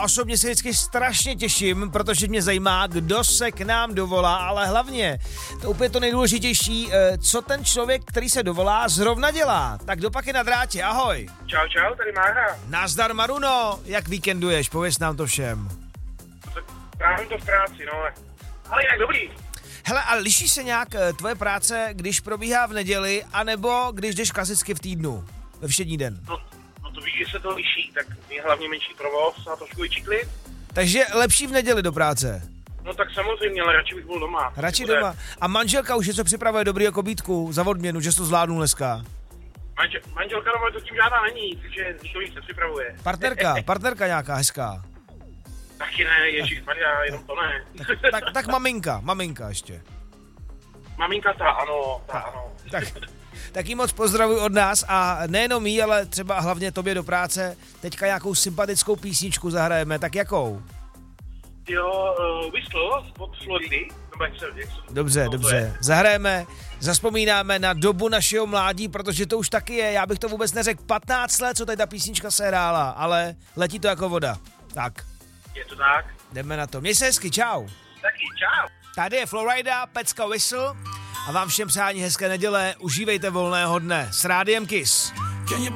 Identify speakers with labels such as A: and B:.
A: osobně se vždycky strašně těším, protože mě zajímá, kdo se k nám dovolá, ale hlavně to úplně to nejdůležitější, co ten člověk, který se dovolá, zrovna dělá. Tak kdo pak je na drátě, ahoj.
B: Čau, tady Mára.
A: Nazdar Maruno, jak víkenduješ, pověz nám to všem.
B: Právě to v práci, no. Ale jak dobrý.
A: Hele, a liší se nějak tvoje práce, když probíhá v neděli, anebo když jdeš klasicky v týdnu, ve všední den?
B: No to víš, že se to liší, tak je hlavně menší provoz a trošku větší klid.
A: Takže lepší v neděli do práce.
B: No tak samozřejmě, ale radši bych byl doma.
A: Radši doma. A manželka už něco připravuje dobrýho kobítku za odměnu, že jsi to zvládnul dneska.
B: Manželka doma to tím žádná není, takže to víc se připravuje.
A: Partnerka nějaká hezká.
B: Taky ne, ježišmarja, jenom to ne.
A: Tak maminka ještě.
B: Maminka ta ano.
A: Tak jí moc pozdravuj od nás a nejenom jí, ale třeba hlavně tobě do práce. Teďka nějakou sympatickou písničku zahrajeme, tak jakou?
B: Jo, Whistle od Floridy.
A: Dobře. Zahrajeme, zaspomínáme na dobu našeho mládí, protože to už taky je, já bych to vůbec neřekl, 15 let, co tady ta písnička se hrála, ale letí to jako voda. Tak.
B: Je to tak.
A: Jdeme na to. Měj se hezky, čau.
B: Taky, čau.
A: Tady je Florida, pecka Whistle a vám všem přání hezké neděle, užívejte volného dne s Rádiem Kiss.